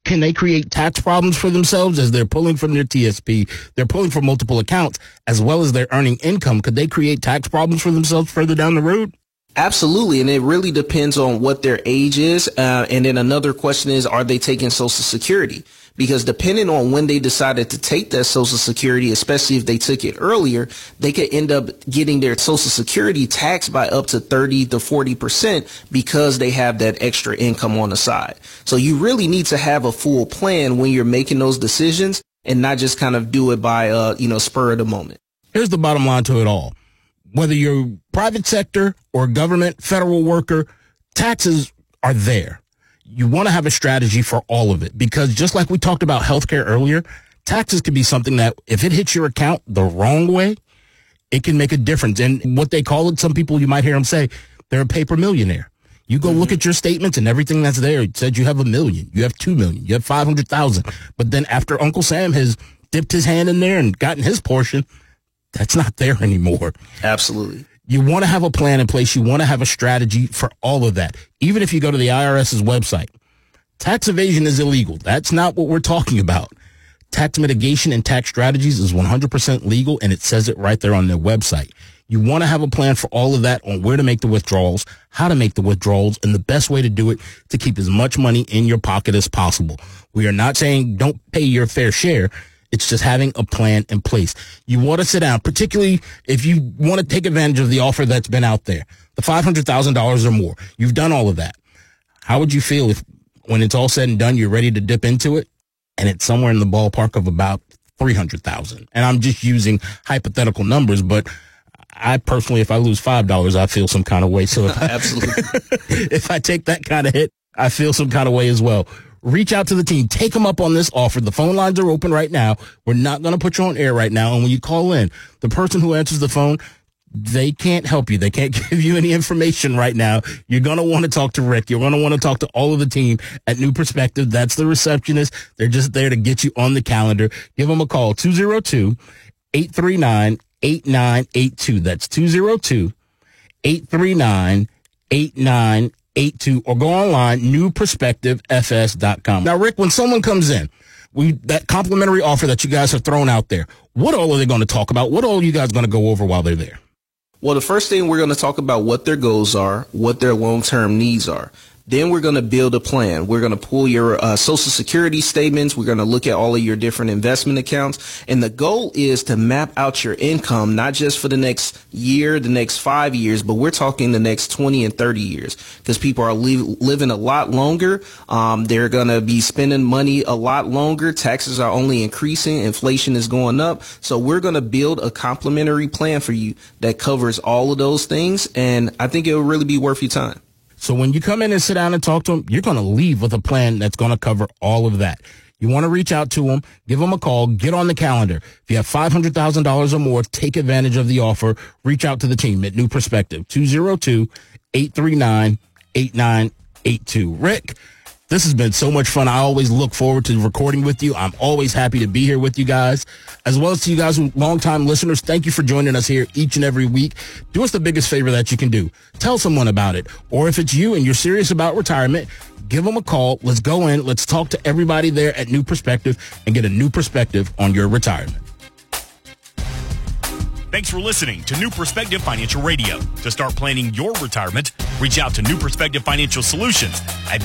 can they create tax problems for themselves as they're pulling from their TSP? They're pulling from multiple accounts as well as they're earning income. Could they create tax problems for themselves further down the road? Absolutely. And it really depends on what their age is. And then another question is, are they taking Social Security? Because depending on when they decided to take that Social Security, especially if they took it earlier, they could end up getting their Social Security taxed by up to 30 to 40% because they have that extra income on the side. So you really need to have a full plan when you're making those decisions and not just kind of do it by, spur of the moment. Here's the bottom line to it all. Whether you're private sector or government, federal worker, taxes are there. You want to have a strategy for all of it because just like we talked about healthcare earlier, taxes can be something that if it hits your account the wrong way, it can make a difference. And what they call it, some people you might hear them say, they're a paper millionaire. You go look at your statements and everything that's there. It said you have $1 million, you have $2 million, you have 500,000. But then after Uncle Sam has dipped his hand in there and gotten his portion, that's not there anymore. Absolutely. You want to have a plan in place. You want to have a strategy for all of that. Even if you go to the IRS's website, tax evasion is illegal. That's not what we're talking about. Tax mitigation and tax strategies is 100% legal, and it says it right there on their website. You want to have a plan for all of that on where to make the withdrawals, how to make the withdrawals, and the best way to do it to keep as much money in your pocket as possible. We are not saying don't pay your fair share. It's just having a plan in place. You want to sit down, particularly if you want to take advantage of the offer that's been out there, the $500,000 or more. You've done all of that. How would you feel if when it's all said and done, you're ready to dip into it and it's somewhere in the ballpark of about $300,000? And I'm just using hypothetical numbers, but I personally, if I lose $5, I feel some kind of way. So Absolutely. If I take that kind of hit, I feel some kind of way as well. Reach out to the team. Take them up on this offer. The phone lines are open right now. We're not going to put you on air right now. And when you call in, the person who answers the phone, they can't help you. They can't give you any information right now. You're going to want to talk to Rick. You're going to want to talk to all of the team at New Perspective. That's the receptionist. They're just there to get you on the calendar. Give them a call, 202-839-8982. That's 202-839-8982. Or go online, newperspectivefs.com. Now, Rick, when someone comes in, that complimentary offer that you guys have thrown out there, what all are they going to talk about? What all are you guys going to go over while they're there? Well, the first thing we're going to talk about what their goals are, what their long-term needs are. Then we're going to build a plan. We're going to pull your Social Security statements. We're going to look at all of your different investment accounts. And the goal is to map out your income, not just for the next year, the next 5 years, but we're talking the next 20 and 30 years because people are living a lot longer. They're going to be spending money a lot longer. Taxes are only increasing. Inflation is going up. So we're going to build a complimentary plan for you that covers all of those things. And I think it will really be worth your time. So when you come in and sit down and talk to them, you're going to leave with a plan that's going to cover all of that. You want to reach out to them, give them a call, get on the calendar. If you have $500,000 or more, take advantage of the offer. Reach out to the team at New Perspective, 202-839-8982. Rick, this has been so much fun. I always look forward to recording with you. I'm always happy to be here with you guys, as well as to you guys who longtime listeners. Thank you for joining us here each and every week. Do us the biggest favor that you can do. Tell someone about it. Or if it's you and you're serious about retirement, give them a call. Let's go in. Let's talk to everybody there at New Perspective and get a new perspective on your retirement. Thanks for listening to New Perspective Financial Radio. To start planning your retirement, reach out to New Perspective Financial Solutions at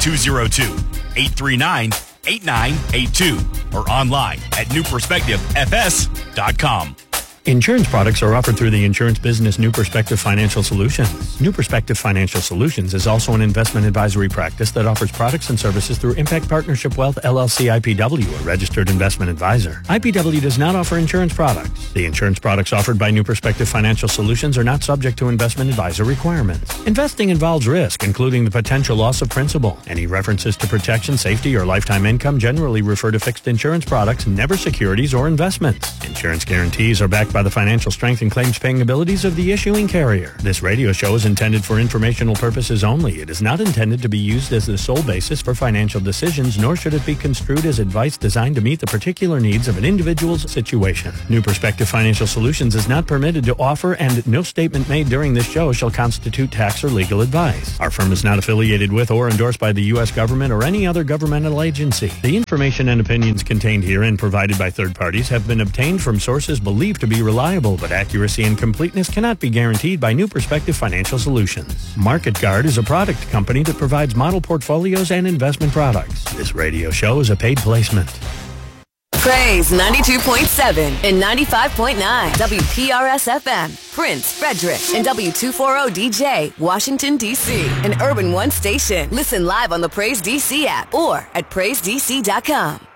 202-839-8982 or online at newperspectivefs.com. Insurance products are offered through the insurance business New Perspective Financial Solutions. New Perspective Financial Solutions is also an investment advisory practice that offers products and services through Impact Partnership Wealth LLC IPW, a registered investment advisor. IPW does not offer insurance products. The insurance products offered by New Perspective Financial Solutions are not subject to investment advisor requirements. Investing involves risk, including the potential loss of principal. Any references to protection, safety, or lifetime income generally refer to fixed insurance products, never securities or investments. Insurance guarantees are backed by the financial strength and claims-paying abilities of the issuing carrier. This radio show is intended for informational purposes only. It is not intended to be used as the sole basis for financial decisions, nor should it be construed as advice designed to meet the particular needs of an individual's situation. New Perspective Financial Solutions is not permitted to offer, and no statement made during this show shall constitute tax or legal advice. Our firm is not affiliated with or endorsed by the U.S. government or any other governmental agency. The information and opinions contained herein provided by third parties have been obtained from sources believed to be reliable, but accuracy and completeness cannot be guaranteed by New Perspective Financial Solutions. MarketGuard is a product company that provides model portfolios and investment products. This radio show is a paid placement. Praise 92.7 and 95.9 WPRS-FM, Prince, Frederick, and W240DJ, Washington, D.C., an Urban One station. Listen live on the Praise DC app or at PraiseDC.com.